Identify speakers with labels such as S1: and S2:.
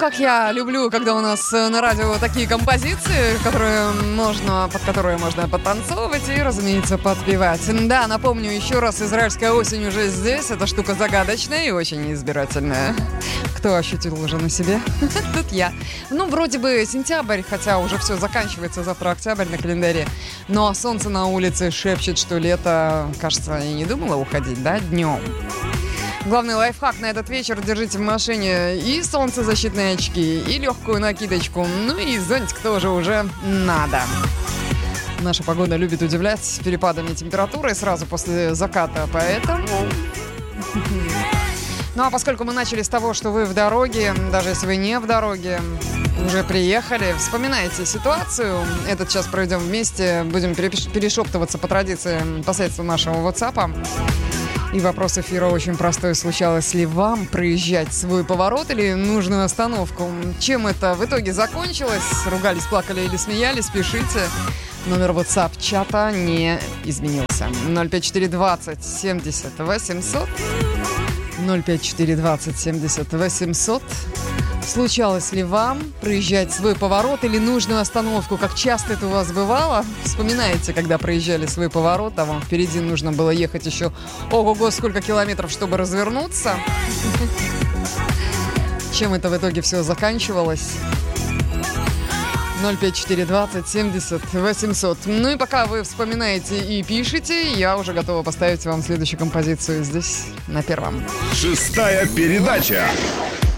S1: как я люблю, когда у нас на радио такие композиции, под которые можно подтанцовывать и, разумеется, подпевать. Да, напомню еще раз, израильская осень уже здесь. Эта штука загадочная и очень избирательная. Кто ощутил уже на себе? Тут я. Вроде бы сентябрь, хотя уже все заканчивается, завтра октябрь на календаре. Но солнце на улице шепчет, что лето, кажется, и не думало уходить, да, днем. Главный лайфхак на этот вечер: держите в машине и солнцезащитные очки, и легкую накидочку, и зонтик тоже уже надо. Наша погода любит удивлять перепадами температуры сразу после заката, поэтому... А поскольку мы начали с того, что вы в дороге, даже если вы не в дороге, уже приехали, вспоминайте ситуацию. Этот час проведем вместе, будем перешептываться по традиции посредством нашего WhatsApp. И вопрос эфира очень простой. Случалось ли вам проезжать свой поворот или нужную остановку? Чем это в итоге закончилось? Ругались, плакали или смеялись? Пишите. Номер WhatsApp-чата не изменился. 05420 70 800. 05420 70 800. Случалось ли вам проезжать свой поворот или нужную остановку? Как часто это у вас бывало? Вспоминаете, когда проезжали свой поворот, а вам впереди нужно было ехать еще ого-го сколько километров, чтобы развернуться? Чем это в итоге все заканчивалось? 05420 70 800. И пока вы вспоминаете и пишете, я уже готова поставить вам следующую композицию здесь, на первом.
S2: 6-я передача.